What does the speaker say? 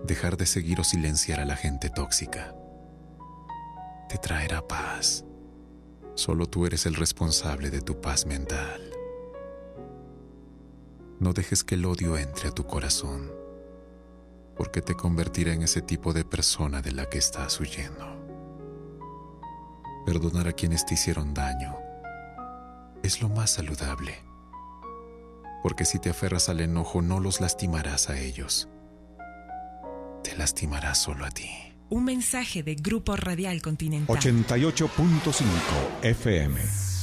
Dejar de seguir o silenciar a la gente tóxica te traerá paz. Solo tú eres el responsable de tu paz mental. No dejes que el odio entre a tu corazón, porque te convertirá en ese tipo de persona de la que estás huyendo. Perdonar a quienes te hicieron daño es lo más saludable, porque si te aferras al enojo no los lastimarás a ellos, te lastimarás solo a ti. Un mensaje de Grupo Radial Continental. 88.5 FM.